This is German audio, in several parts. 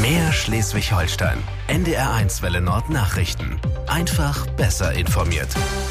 Mehr Schleswig-Holstein. NDR1 Welle Nord Nachrichten. Einfach besser informiert.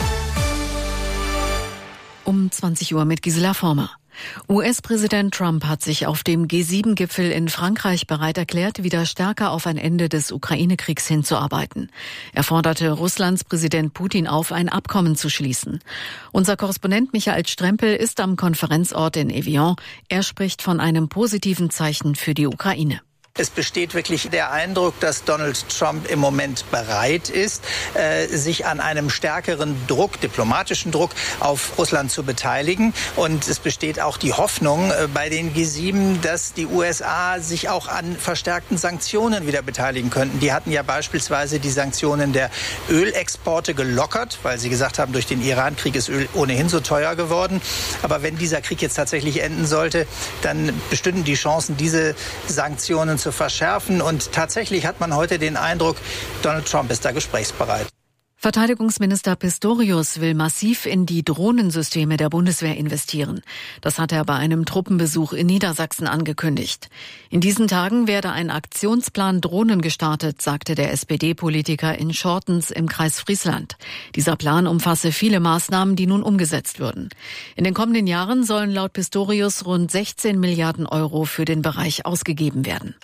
Um 20 Uhr mit Gisela Former. US-Präsident Trump hat sich auf dem G7-Gipfel in Frankreich bereit erklärt, wieder stärker auf ein Ende des Ukraine-Kriegs hinzuarbeiten. Er forderte Russlands Präsident Putin auf, ein Abkommen zu schließen. Unser Korrespondent Michael Strempel ist am Konferenzort in Evian. Er spricht von einem positiven Zeichen für die Ukraine. Es besteht wirklich der Eindruck, dass Donald Trump im Moment bereit ist, sich an einem stärkeren Druck, diplomatischen Druck auf Russland zu beteiligen. Und es besteht auch die Hoffnung bei den G7, dass die USA sich auch an verstärkten Sanktionen wieder beteiligen könnten. Die hatten ja beispielsweise die Sanktionen der Ölexporte gelockert, weil sie gesagt haben, durch den Iran-Krieg ist Öl ohnehin so teuer geworden. Aber wenn dieser Krieg jetzt tatsächlich enden sollte, dann bestünden die Chancen, diese Sanktionen zu verschärfen. Und tatsächlich hat man heute den Eindruck, Donald Trump ist da gesprächsbereit. Verteidigungsminister Pistorius will massiv in die Drohnensysteme der Bundeswehr investieren. Das hat er bei einem Truppenbesuch in Niedersachsen angekündigt. In diesen Tagen werde ein Aktionsplan Drohnen gestartet, sagte der SPD-Politiker in Schortens im Kreis Friesland. Dieser Plan umfasse viele Maßnahmen, die nun umgesetzt würden. In den kommenden Jahren sollen laut Pistorius rund 16 Milliarden Euro für den Bereich ausgegeben werden.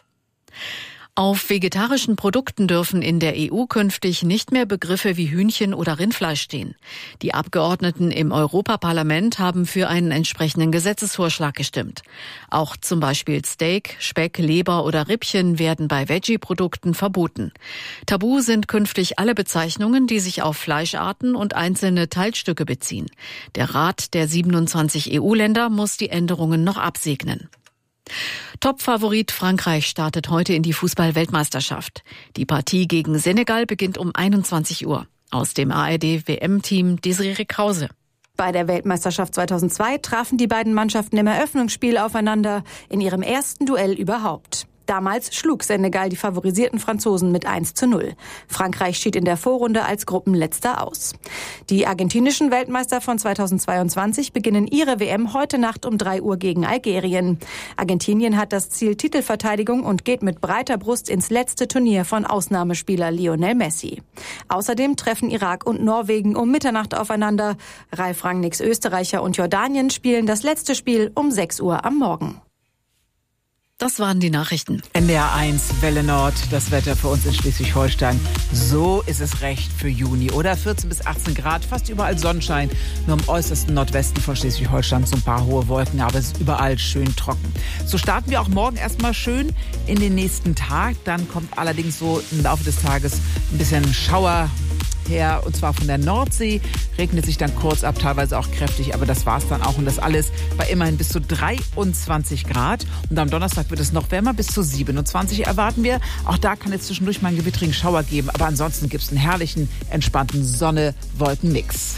Auf vegetarischen Produkten dürfen in der EU künftig nicht mehr Begriffe wie Hühnchen oder Rindfleisch stehen. Die Abgeordneten im Europaparlament haben für einen entsprechenden Gesetzesvorschlag gestimmt. Auch zum Beispiel Steak, Speck, Leber oder Rippchen werden bei Veggie-Produkten verboten. Tabu sind künftig alle Bezeichnungen, die sich auf Fleischarten und einzelne Teilstücke beziehen. Der Rat der 27 EU-Länder muss die Änderungen noch absegnen. Top-Favorit Frankreich startet heute in die Fußball-Weltmeisterschaft. Die Partie gegen Senegal beginnt um 21 Uhr. Aus dem ARD-WM-Team Desiree Krause. Bei der Weltmeisterschaft 2002 trafen die beiden Mannschaften im Eröffnungsspiel aufeinander, in ihrem ersten Duell überhaupt. Damals schlug Senegal die favorisierten Franzosen mit 1:0. Frankreich schied in der Vorrunde als Gruppenletzter aus. Die argentinischen Weltmeister von 2022 beginnen ihre WM heute Nacht um 3 Uhr gegen Algerien. Argentinien hat das Ziel Titelverteidigung und geht mit breiter Brust ins letzte Turnier von Ausnahmespieler Lionel Messi. Außerdem treffen Irak und Norwegen um Mitternacht aufeinander. Ralf Rangnicks Österreicher und Jordanien spielen das letzte Spiel um 6 Uhr am Morgen. Das waren die Nachrichten. NDR1 Welle Nord, das Wetter für uns in Schleswig-Holstein. So ist es recht für Juni, oder? 14 bis 18 Grad, fast überall Sonnenschein. Nur im äußersten Nordwesten von Schleswig-Holstein so ein paar hohe Wolken, aber es ist überall schön trocken. So starten wir auch morgen erstmal schön in den nächsten Tag. Dann kommt allerdings so im Laufe des Tages ein bisschen Schauer her, und zwar von der Nordsee, regnet sich dann kurz ab, teilweise auch kräftig, aber das war's dann auch, und das alles bei immerhin bis zu 23 Grad. Und am Donnerstag wird es noch wärmer, bis zu 27 erwarten wir. Auch da kann es zwischendurch mal einen gewittrigen Schauer geben, aber ansonsten gibt es einen herrlichen, entspannten Sonne-Wolken-Mix.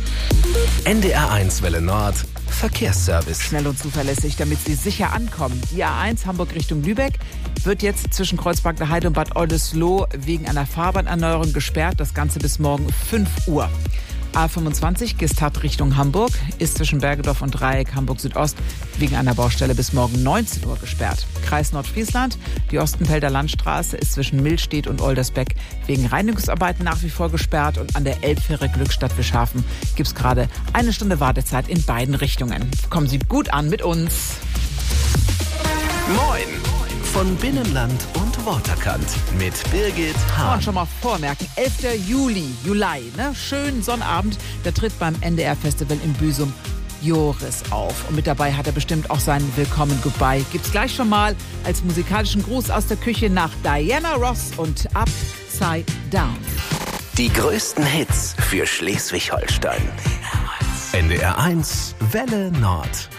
NDR1 Welle Nord Verkehrsservice. Schnell und zuverlässig, damit Sie sicher ankommen. Die A1 Hamburg Richtung Lübeck wird jetzt zwischen Kreuzberg der Heide und Bad Oldesloe wegen einer Fahrbahnerneuerung gesperrt. Das Ganze bis morgen 5 Uhr. A25 Gstaad Richtung Hamburg ist zwischen Bergedorf und Dreieck Hamburg Südost wegen einer Baustelle bis morgen 19 Uhr gesperrt. Kreis Nordfriesland, die Ostenfelder Landstraße ist zwischen Millstedt und Oldersbeck wegen Reinigungsarbeiten nach wie vor gesperrt, und an der Elbfähre Glückstadt Wischhafen gibt es gerade 1 Stunde Wartezeit in beiden Richtungen. Kommen Sie gut an mit uns. Moin von Binnenland und Waterkant mit Birgit Hahn. Und schon mal vormerken, 11. Juli, ne? Schönen Sonnabend, da tritt beim NDR-Festival in Büsum Joris auf. Und mit dabei hat er bestimmt auch seinen Willkommen Goodbye. Gibt's gleich schon mal als musikalischen Gruß aus der Küche nach Diana Ross und Upside Down. Die größten Hits für Schleswig-Holstein. NDR1 Welle Nord.